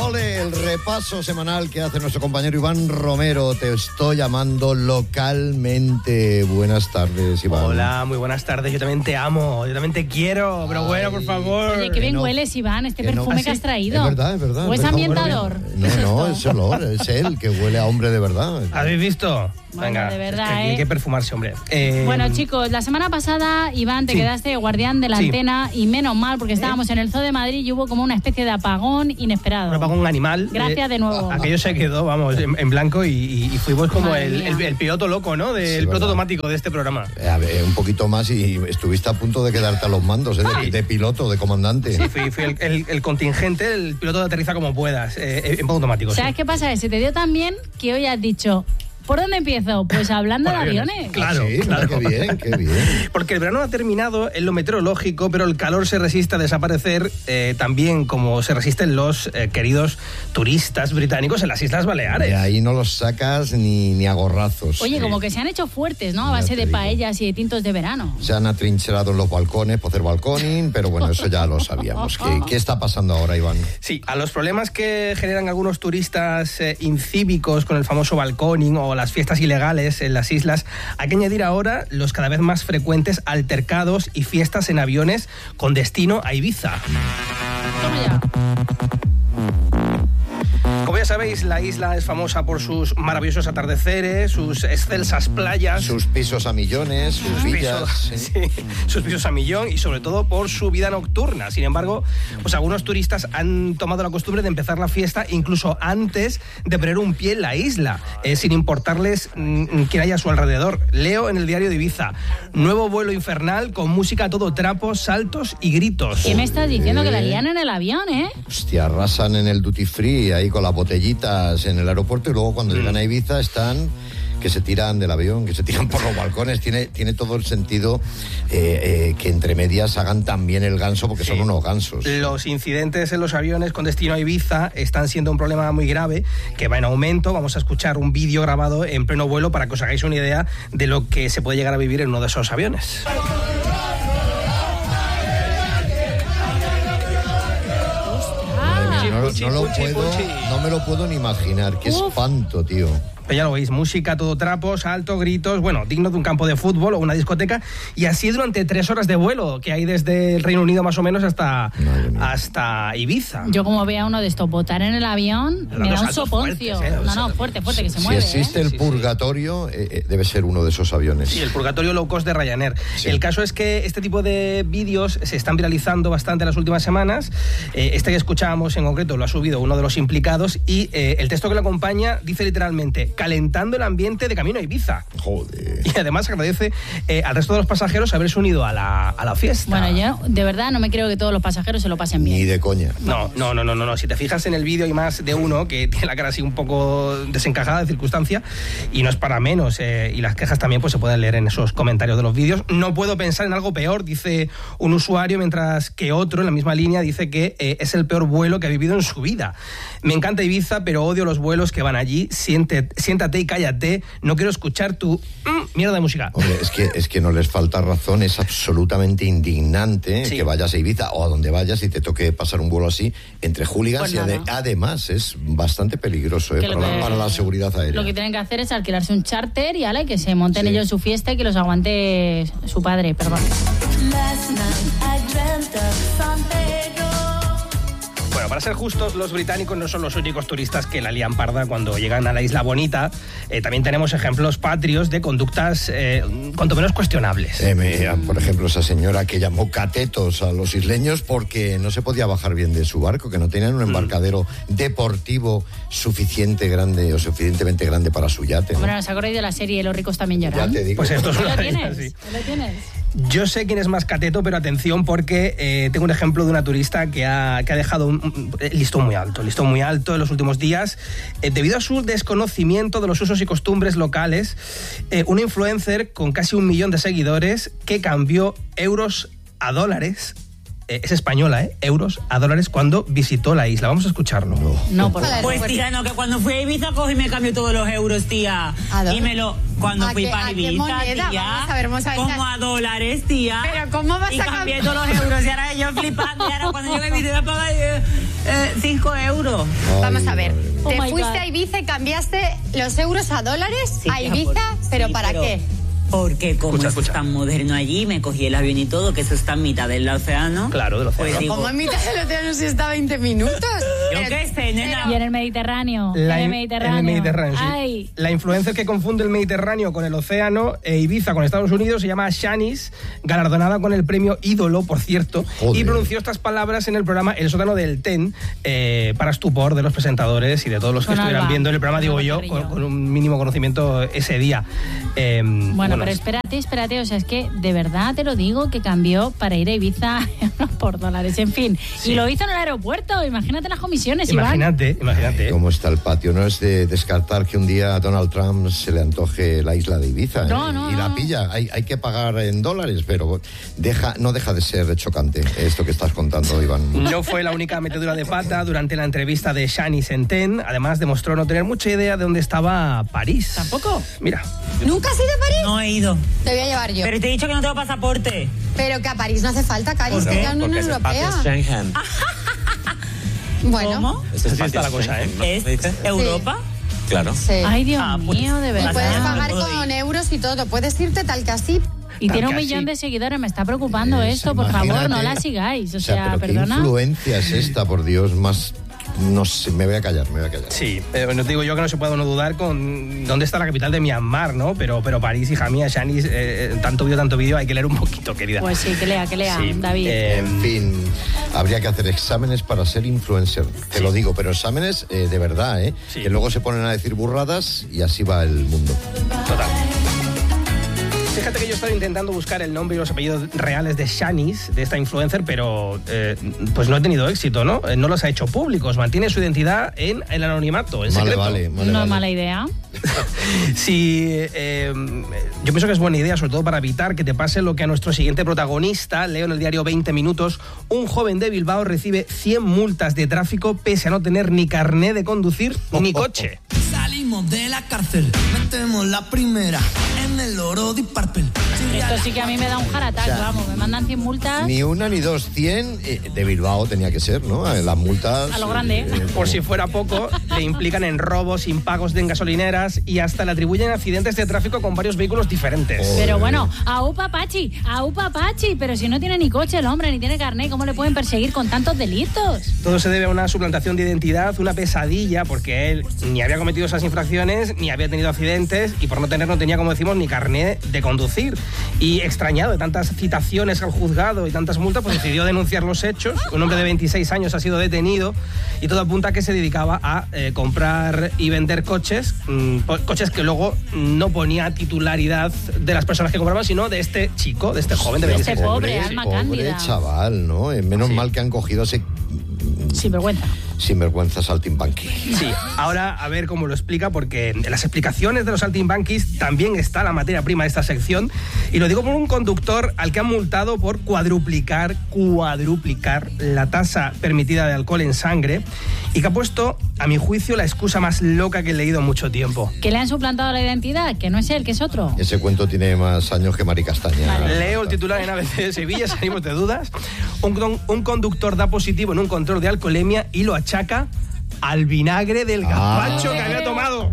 Ole, el repaso semanal que hace nuestro compañero Iván Romero. Te estoy llamando localmente. Buenas tardes, Iván. Hola, muy buenas tardes. Yo también te amo, yo también te quiero, pero bueno, por favor. Oye, qué bien hueles, Iván, este perfume que has traído. Es verdad, es verdad. ¿O es ambientador? No, es olor, es él, que huele a hombre de verdad. ¿Habéis visto? Bueno, Venga, de verdad, es que hay que perfumarse, hombre. Bueno, chicos, la semana pasada, Iván, te quedaste guardián de la antena y menos mal, porque estábamos en el Zoo de Madrid y hubo como una especie de apagón inesperado. Un apagón animal. Gracias de nuevo. Aquello se quedó, vamos, en blanco y fuimos como el piloto loco, ¿no? El piloto automático de este programa. A ver, un poquito más y estuviste a punto de quedarte a los mandos, de piloto, de comandante. Sí, fui el contingente, el piloto de aterriza como puedas, en modo automático. ¿Sabes qué pasa? Se te dio tan bien que hoy has dicho... ¿Por dónde empiezo? Pues hablando de aviones. Claro, sí, claro. Qué bien, qué bien. Porque el verano ha terminado en lo meteorológico, pero el calor se resiste a desaparecer, también como se resisten los queridos turistas británicos en las Islas Baleares. De ahí no los sacas ni a gorrazos. Oye, como que se han hecho fuertes, ¿no? A base de paellas y de tintos de verano. Se han atrincherado en los balcones por hacer balconing, pero bueno, eso ya lo sabíamos. ¿Qué está pasando ahora, Iván? Sí, a los problemas que generan algunos turistas incívicos con el famoso balconing o las fiestas ilegales en las islas, hay que añadir ahora los cada vez más frecuentes altercados y fiestas en aviones con destino a Ibiza. Toma ya. Como ya sabéis, la isla es famosa por sus maravillosos atardeceres, sus excelsas playas, sus pisos a millones, sus villas. Sus pisos a millón y sobre todo por su vida nocturna. Sin embargo, pues algunos turistas han tomado la costumbre de empezar la fiesta incluso antes de poner un pie en la isla, sin importarles quién haya a su alrededor. Leo en el diario de Ibiza: nuevo vuelo infernal con música a todo trapo, saltos y gritos. ¿Qué me estás diciendo? Que la lían en el avión, ¿eh? Hostia, arrasan en el duty free ahí con las botellitas en el aeropuerto y luego cuando llegan a Ibiza están que se tiran del avión, que se tiran por los balcones. Tiene todo el sentido que entre medias hagan también el ganso, porque son unos gansos. Los incidentes en los aviones con destino a Ibiza están siendo un problema muy grave que va en aumento. Vamos a escuchar un vídeo grabado en pleno vuelo para que os hagáis una idea de lo que se puede llegar a vivir en uno de esos aviones. No me lo puedo ni imaginar. Qué espanto, tío. Pero ya lo veis, música, todo trapo, saltos, gritos, bueno, digno de un campo de fútbol o una discoteca, y así durante 3 horas de vuelo que hay desde el Reino Unido más o menos hasta Ibiza. Yo como vea uno de estos botar en el avión, me da un soponcio. Fuerte, que se mueve. Si existe el purgatorio, debe ser uno de esos aviones. Sí, el purgatorio low cost de Ryanair. Sí. El caso es que este tipo de vídeos se están viralizando bastante en las últimas semanas. Este que escuchábamos en concreto lo ha subido uno de los implicados y el texto que lo acompaña dice literalmente: calentando el ambiente de camino a Ibiza. Joder. Y además agradece al resto de los pasajeros haberse unido a la fiesta. Bueno, yo de verdad no me creo que todos los pasajeros se lo pasen bien. Ni de coña. No. Si te fijas en el vídeo hay más de uno que tiene la cara así un poco desencajada de circunstancia y no es para menos. Y las quejas también pues se pueden leer en esos comentarios de los vídeos. No puedo pensar en algo peor, dice un usuario, mientras que otro en la misma línea dice que es el peor vuelo que ha vivido en su vida. Me encanta Ibiza, pero odio los vuelos que van allí. Siéntate y cállate, no quiero escuchar tu mierda de música. Hombre, es que no les falta razón, es absolutamente indignante que vayas a Ibiza o a donde vayas y te toque pasar un vuelo así entre hooligans y además es bastante peligroso para la seguridad aérea. Lo que tienen que hacer es alquilarse un charter y que se monten ellos su fiesta y que los aguante su padre, perdón. Bueno, para ser justos, los británicos no son los únicos turistas que la lían parda cuando llegan a la Isla Bonita. También tenemos ejemplos patrios de conductas cuanto menos cuestionables. Por ejemplo, esa señora que llamó catetos a los isleños porque no se podía bajar bien de su barco, que no tenían un embarcadero deportivo suficientemente grande para su yate, ¿no? Bueno, ¿os acordáis de la serie Los ricos también lloran? Ya te digo. Pues esto es ¿Lo tienes? Yo sé quién es más cateto, pero atención porque tengo un ejemplo de una turista que ha dejado un listón muy alto en los últimos días. Debido a su desconocimiento de los usos y costumbres locales, una influencer con casi 1 millón de seguidores que cambió euros a dólares es española, euros a dólares cuando visitó la isla. Vamos a escucharlo. No, por favor. Pues tía, no, que cuando fui a Ibiza cogí y me cambió todos los euros, tía. Y me lo... Cuando fui para Ibiza, moneda? tía, Vamos a ver, como a dólares, tía. Pero ¿cómo vas y a cambié todos los euros y ahora yo flipando. Y ahora cuando yo me visité a pagar 5 euros. Vamos a ver. Oh Te my fuiste God. a Ibiza y cambiaste los euros a dólares Sí, a Ibiza, ¿pero para qué? Porque como Escucha. es tan moderno allí, me cogí el avión y todo, que eso está en mitad del océano. Claro, del océano. Pues digo, ¿Cómo en mitad del océano si está 20 minutos? yo qué sé, nena. Y en el Mediterráneo. En el Mediterráneo. el Mediterráneo, sí. Ay. La influencer que confunde el Mediterráneo con el océano e Ibiza con Estados Unidos se llama Shanice, galardonada con el premio Ídolo, por cierto, Joder. y pronunció estas palabras en el programa El sótano del TEN, para estupor de los presentadores y de todos los que Con estuvieran Alba. viendo el programa, digo Alba yo, Carrillo. con un mínimo conocimiento ese día. Bueno, pero espérate, o sea, es que de verdad te lo digo que cambió para ir a Ibiza por dólares, en fin. Sí. Y lo hizo en el aeropuerto, imagínate las comisiones, Iván. Imagínate. ¿Cómo está el patio? No es de descartar que un día a Donald Trump se le antoje la isla de Ibiza No, y la pilla. Hay que pagar en dólares, pero no deja de ser chocante esto que estás contando, Iván. No fue la única metedura de pata durante la entrevista de Shanice en TEN. Además, demostró no tener mucha idea de dónde estaba París. ¿Tampoco? Mira. ¿Nunca has ido a París? No he ido. Te voy a llevar yo. Pero te he dicho que no tengo pasaporte. Pero que a París no hace falta, Caris, ¿Por que qué? ya no es Unión Europea. Schengen. Bueno, ¿Cómo? Este Así es está la cosa, ¿eh? ¿no? ¿Es ¿Me dice? Europa? Claro. sí. Ay, Dios pues, mío, de Y verdad. puedes pagar puedo con ir. euros y todo. Puedes irte tal que así. Y tiene un Casi. millón de seguidores, me está preocupando Pues esto, por favor, imagínate. no la sigáis. O sea, pero perdona. ¿qué influencia es esta, por Dios? Más, no sé, me voy a callar. Sí, no te digo yo que no se puede uno dudar con dónde está la capital de Myanmar, ¿no? Pero París, hija mía, Shanice, tanto vídeo, hay que leer un poquito, querida. Pues sí, que lea, Sí, David. En fin, habría que hacer exámenes para ser influencer. Te lo digo, pero exámenes de verdad, ¿eh? Sí. Que luego se ponen a decir burradas y así va el mundo. Total. Fíjate que yo estaba intentando buscar el nombre y los apellidos reales de Shanice, de esta influencer, pero pues no he tenido éxito, ¿no? No los ha hecho públicos, mantiene su identidad en el anonimato, en secreto. Vale. No es mala idea. Sí, yo pienso que es buena idea, sobre todo para evitar que te pase lo que a nuestro siguiente protagonista. Leo en el diario 20 Minutos, un joven de Bilbao recibe 100 multas de tráfico pese a no tener ni carné de conducir ni coche. Salimos de la cárcel, metemos la primera en el oro de Parpel. Esto sí que a mí me da un heart attack, O sea, vamos, me mandan 100 multas. Ni una ni dos, 100 de Bilbao tenía que ser, ¿no? Las multas... A lo grande. Por si fuera poco, le implican en robos, impagos de gasolineras y hasta le atribuyen accidentes de tráfico con varios vehículos diferentes. Pero bueno, aupa pachi, pero si no tiene ni coche el hombre, ni tiene carné, ¿cómo le pueden perseguir con tantos delitos? Todo se debe a una suplantación de identidad, una pesadilla, porque él ni había cometido esas infracciones, ni había tenido accidentes y por no tener no tenía, como decimos, ni carné de conducir. Y extrañado de tantas citaciones al juzgado y tantas multas, pues decidió denunciar los hechos. Un hombre de 26 años ha sido detenido y todo apunta a que se dedicaba a comprar y vender coches, coches que luego no ponía titularidad de las personas que compraban, sino de este chico, de este joven de 26 años. pobre, alma cándida. Pobre chaval, ¿no? Menos Sí. mal que han cogido ese Sinvergüenza. sinvergüenza saltimbanqui. Sí, ahora a ver cómo lo explica, porque en las explicaciones de los saltimbanquis también está la materia prima de esta sección, y lo digo por un conductor al que han multado por cuadruplicar la tasa permitida de alcohol en sangre, y que ha puesto, a mi juicio, la excusa más loca que he leído en mucho tiempo. ¿Que le han suplantado la identidad? Que no es él, que es otro. Ese cuento tiene más años que Mari Castaña. Vale. Leo el titular en ABC de Sevilla, salimos de dudas. Un conductor da positivo en un control de alcoholemia y lo achaca al vinagre del gazpacho que había tomado.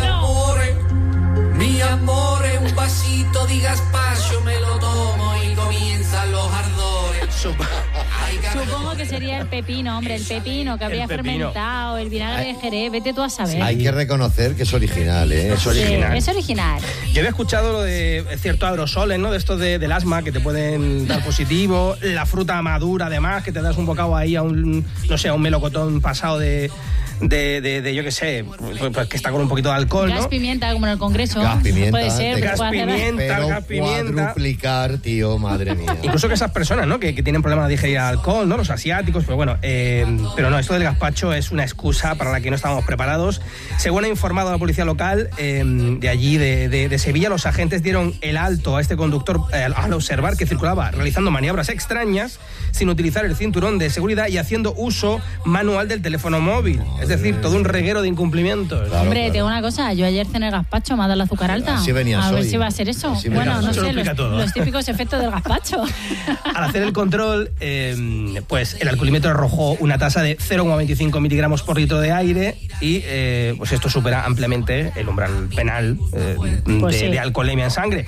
Mi amore, un vasito di gazpacho me lo tomo y comienzan los ardores. Ay, Supongo que sería el pepino, hombre, el pepino que habría pepino. fermentado, el vinagre de Jerez, vete tú a saber. Hay que reconocer que es original, ¿eh? Es Sí, original. es original. Yo había escuchado lo de ciertos aerosoles, ¿no? De estos del asma que te pueden dar positivo, la fruta madura además, que te das un bocado ahí a un melocotón pasado de yo qué sé, pues que está con un poquito de alcohol, Gas ¿no? pimienta, como en el Congreso. Gas pimienta, Puede ser, gas pero puede hacer- pimienta. Pero gas pimienta. cuadruplicar, tío, madre mía. Incluso que esas personas, ¿no? Que tienen problemas de digerir alcohol, español, ¿no? Los asiáticos, pero bueno, pero no, esto del gazpacho es una excusa para la que no estábamos preparados. Según ha informado la policía local de allí, de Sevilla, los agentes dieron el alto a este conductor al observar que circulaba realizando maniobras extrañas sin utilizar el cinturón de seguridad y haciendo uso manual del teléfono móvil. Es decir, todo un reguero de incumplimientos. Claro, hombre, te digo una cosa, yo ayer cené gazpacho, me ha dado el azúcar alta. Así venías a ver hoy. si va a ser eso. Así bueno, no eso sé, los típicos efectos del gazpacho. Al hacer el control, pues el alcoholímetro arrojó una tasa de 0,25 miligramos por litro de aire y pues esto supera ampliamente el umbral penal de alcoholemia en sangre.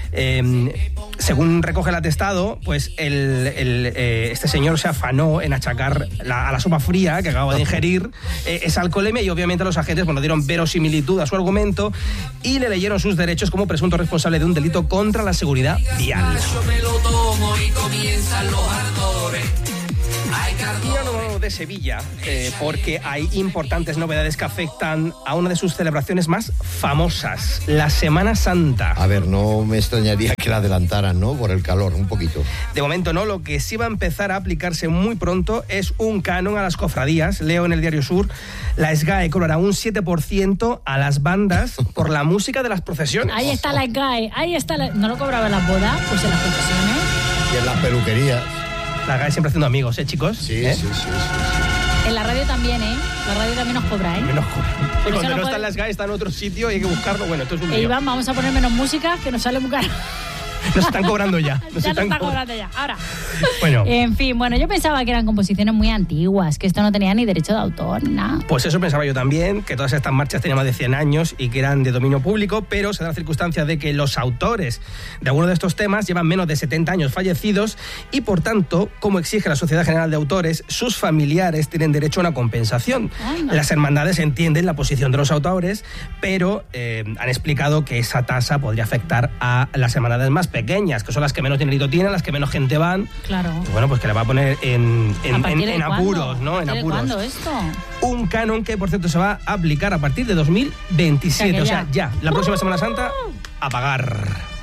Según recoge el atestado, pues este señor se afanó en achacar a la sopa fría que acababa de ingerir esa alcoholemia y obviamente los agentes dieron verosimilitud a su argumento y le leyeron sus derechos como presunto responsable de un delito contra la seguridad vial. Yo me lo tomo y comienzan los ardores. Y hablamos de Sevilla, porque hay importantes novedades que afectan a una de sus celebraciones más famosas, la Semana Santa. A ver, no me extrañaría que la adelantaran, ¿no? Por el calor, un poquito. De momento no, lo que sí va a empezar a aplicarse muy pronto es un canon a las cofradías. Leo en el Diario Sur, la SGAE cobrará un 7% a las bandas por la música de las procesiones. Ahí está la SGAE, ahí está la... ¿No lo cobraba en las bodas? Pues en las procesiones. Y en las peluquerías. La SGAE siempre haciendo amigos, chicos? Sí. En la radio también, La radio también nos cobra, Menos cobra. Y cuando no está en la SGAE está en otro sitio y hay que buscarlo. Bueno, esto es un lío. Iván, vamos a poner menos música, que nos sale muy caro. Nos están cobrando ya. Nos están cobrando ya. Ahora. Bueno. En fin, yo pensaba que eran composiciones muy antiguas, que esto no tenía ni derecho de autor, ni nada. Pues eso pensaba yo también, que todas estas marchas tenían más de 100 años y que eran de dominio público, pero se da la circunstancia de que los autores de algunos de estos temas llevan menos de 70 años fallecidos y, por tanto, como exige la Sociedad General de Autores, sus familiares tienen derecho a una compensación. Las hermandades entienden la posición de los autores, pero han explicado que esa tasa podría afectar a las hermandades más pequeñas, que son las que menos dinerito tienen, las que menos gente van. Claro. Y bueno, pues que le va a poner en apuros, ¿no? En apuros. ¿Cuándo esto? Un canon que, por cierto, se va a aplicar a partir de 2027. O sea, ya. La próxima Semana Santa, a pagar.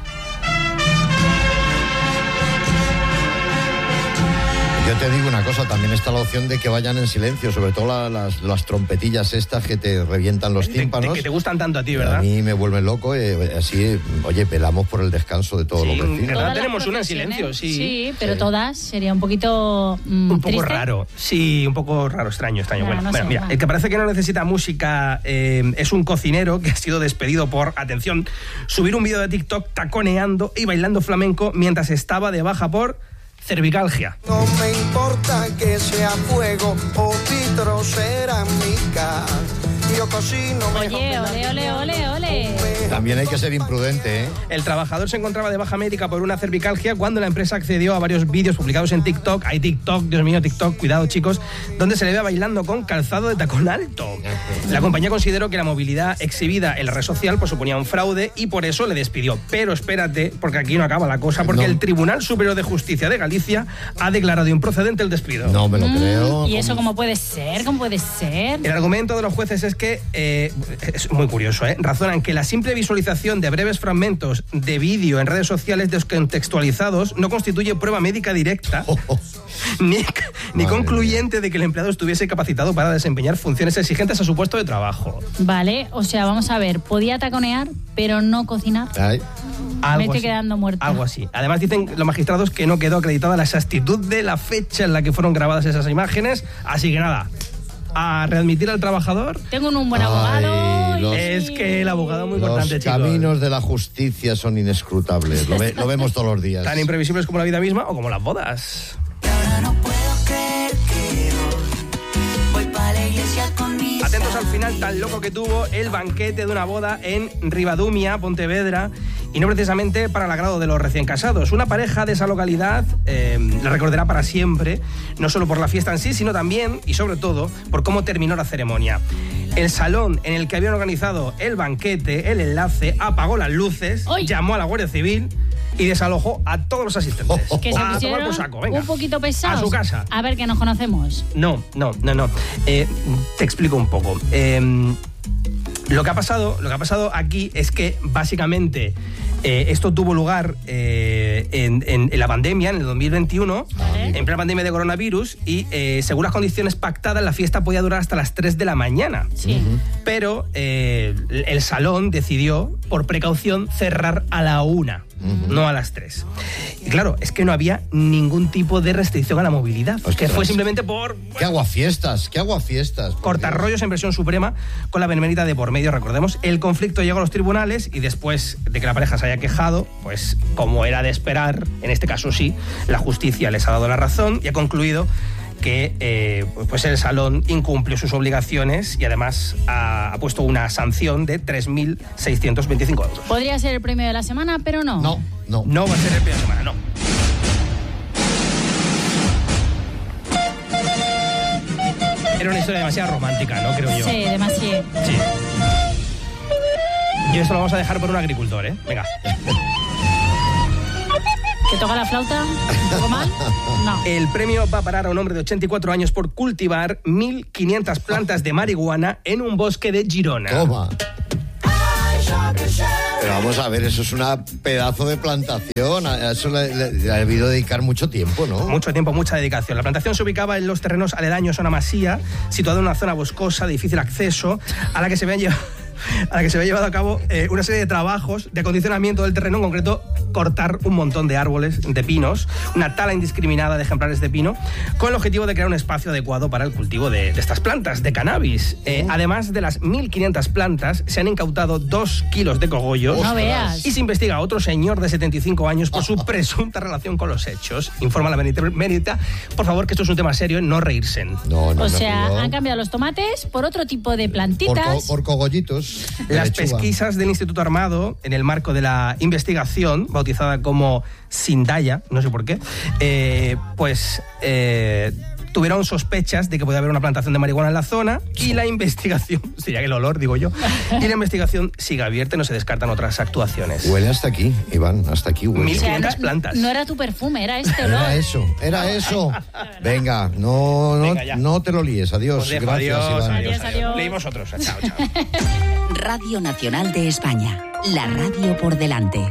Yo te digo una cosa, también está la opción de que vayan en silencio, sobre todo las trompetillas estas que te revientan los tímpanos. Que te gustan tanto a ti, ¿verdad? A mí me vuelven loco, así, oye, pelamos por el descanso de todos los vecinos. En verdad tenemos una en silencio, sí. Sí, pero todas sería un poquito un poco triste. raro, sí, un poco raro, extraño. Bueno, mira, el que parece que no necesita música es un cocinero que ha sido despedido por, atención, subir un vídeo de TikTok taconeando y bailando flamenco mientras estaba de baja por cervicalgia. No me importa que sea fuego o vitrocerámica. Yo cocino. Oye, ole. También hay que ser imprudente, ¿eh? El trabajador se encontraba de baja médica por una cervicalgia cuando la empresa accedió a varios vídeos publicados en TikTok. Hay TikTok, Dios mío, TikTok, cuidado chicos, donde se le ve bailando con calzado de tacón alto. La compañía consideró que la movilidad exhibida en la red social pues suponía un fraude y por eso le despidió. Pero espérate, porque aquí no acaba la cosa, porque el Tribunal Superior de Justicia de Galicia ha declarado improcedente el despido. No me lo creo. ¿Y eso cómo puede ser? ¿Cómo puede ser? El argumento de los jueces es que, es muy curioso, razonan que la simple visualización de breves fragmentos de vídeo en redes sociales descontextualizados no constituye prueba médica directa ni concluyente de que el empleado estuviese capacitado para desempeñar funciones exigentes a su puesto de trabajo. Vale, o sea, vamos a ver, podía taconear, pero no cocinar. Me estoy quedando muerta. Algo así. Además dicen los magistrados que no quedó acreditada la exactitud de la fecha en la que fueron grabadas esas imágenes, así que nada, a readmitir al trabajador. Tengo un buen abogado. Es que el abogado es muy importante, Los chicos. caminos de la justicia son inescrutables. Lo vemos todos los días. Tan imprevisibles como la vida misma o como las bodas. No puedo creer que voy para la iglesia con mis... Atentos al final tan loco que tuvo el banquete de una boda en Ribadumia, Pontevedra, y no precisamente para el agrado de los recién casados. Una pareja de esa localidad la recordará para siempre, no solo por la fiesta en sí, sino también y sobre todo por cómo terminó la ceremonia. El salón en el que habían organizado el banquete, el enlace, apagó las luces, llamó a la Guardia Civil y desalojó a todos los asistentes. Que se a pusieron tomar por saco, venga. un poquito pesados. A su casa. A ver, que nos conocemos. No. Te explico un poco. Lo que ha pasado aquí es que básicamente esto tuvo lugar en la pandemia, en el 2021, en plena pandemia de coronavirus, y según las condiciones pactadas, la fiesta podía durar hasta las 3 de la mañana. Sí. Pero el salón decidió, por precaución, cerrar a la 1, no a las 3. Y claro, es que no había ningún tipo de restricción a la movilidad, Ostras. que fue simplemente por... ¿Qué aguafiestas? Cortar rollos en versión suprema con la benemérita de por medio, recordemos. El conflicto llegó a los tribunales y después de que la pareja se haya quejado, pues como era de esperar, en este caso sí, la justicia les ha dado la razón y ha concluido que pues el salón incumplió sus obligaciones y además ha puesto una sanción de 3.625 euros. Podría ser el premio de la semana, pero no. No va a ser el premio de la semana, no. Era una historia demasiado romántica, ¿no? Creo yo. Sí, demasiado. Sí. Y esto lo vamos a dejar por un agricultor, ¿eh? Venga. ¿Que toca la flauta? ¿Un poco mal? No. El premio va a parar a un hombre de 84 años por cultivar 1.500 plantas de marihuana en un bosque de Girona. Toma. Pero vamos a ver, eso es una pedazo de plantación. A eso le ha debido dedicar mucho tiempo, ¿no? Mucho tiempo, mucha dedicación. La plantación se ubicaba en los terrenos aledaños a una masía, situada en una zona boscosa de difícil acceso, a la que se había llevado a cabo una serie de trabajos de acondicionamiento del terreno, en concreto cortar un montón de árboles, de pinos, una tala indiscriminada de ejemplares de pino, con el objetivo de crear un espacio adecuado para el cultivo de estas plantas, de cannabis. Además de las 1.500 plantas, se han incautado 2 kilos de cogollos. No veas. Y se investiga a otro señor de 75 años por su presunta relación con los hechos. Informa la benemérita. Por favor, que esto es un tema serio, no reírse. No, o sea, han cambiado los tomates por otro tipo de plantitas. Por cogollitos. Las pesquisas del Instituto Armado, en el marco de la investigación, bautizada como Sindaya, no sé por qué, tuvieron sospechas de que podía haber una plantación de marihuana en la zona, y la investigación, sería el olor, digo yo, y la investigación sigue abierta y no se descartan otras actuaciones. Huele hasta aquí, Iván, hasta aquí huele. 1.500 plantas. No era tu perfume, era este olor. Era eso. Venga, no te lo líes. Adiós. Pues dejo, Gracias, Iván. Adiós. Leímos otros. Chao, chao. Radio Nacional de España. La radio por delante.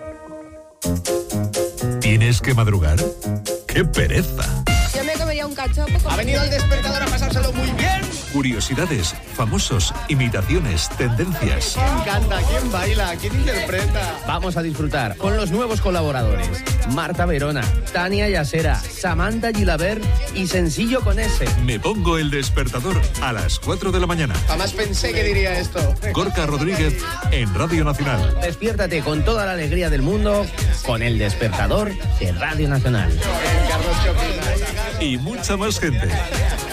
¿Tienes que madrugar? ¡Qué pereza! Yo me comería un cachopo. Ha venido el despertador a pasárselo muy bien. Curiosidades, famosos, imitaciones, tendencias. ¿Quién canta? ¿Quién baila? ¿Quién interpreta? Vamos a disfrutar con los nuevos colaboradores: Marta Verona, Tania Yasera, Samantha Gilabert y Sencillo con S. Me pongo el despertador a las 4 de la mañana. Jamás pensé que diría esto. Gorka Rodríguez en Radio Nacional. Despiértate con toda la alegría del mundo con el despertador de Radio Nacional. Y mucha más gente.